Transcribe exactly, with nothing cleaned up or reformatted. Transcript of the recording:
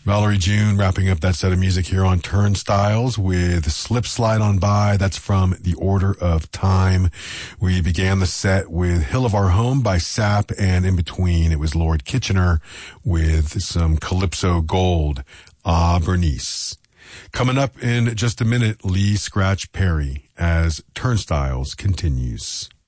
Valerie June wrapping up that set of music here on Turnstiles with Slip Slide On By. That's from The Order of Time. We began the set with Hill of Our Home by Sap, and in between it was Lord Kitchener with some Calypso Gold, Ah Bernice. Coming up in just a minute, Lee Scratch Perry as Turnstiles continues.